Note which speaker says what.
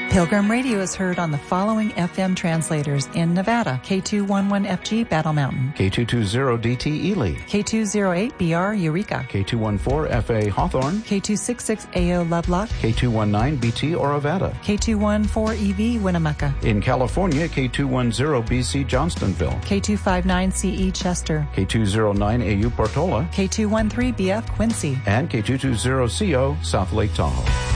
Speaker 1: Pilgrim Radio is heard on the following FM translators in Nevada: K211FG Battle Mountain,
Speaker 2: K220DT Ely,
Speaker 1: K208BR Eureka,
Speaker 2: K214FA Hawthorne,
Speaker 1: K266AO Lovelock,
Speaker 2: K219BT Orovada,
Speaker 1: K214EV Winnemucca,
Speaker 2: in California, K210BC Johnstonville,
Speaker 1: K259CE Chester,
Speaker 2: K209AU Portola,
Speaker 1: K213BF Quincy,
Speaker 2: and K220CO South Lake Tahoe.